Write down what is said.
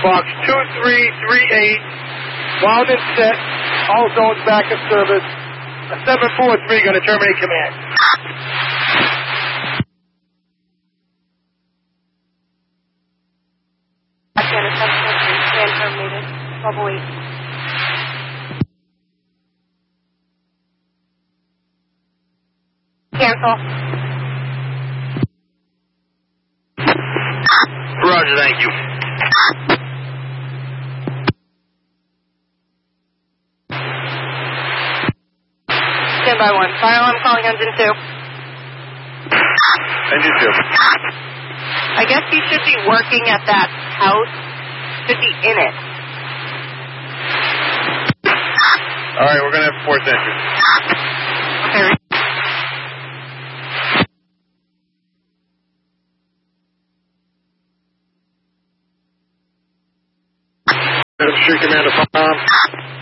Fox 2338, wound and set, all zones back in service. A 743 going to terminate command. Again, a 743, command terminated. 1208. Cancel. Roger, thank you. Standby 1. Fire alarm calling engine 2. Engine 2. I guess he should be working at that house. Should be in it. All right, we're going to have forced entry. Okay. Street Commander Palm.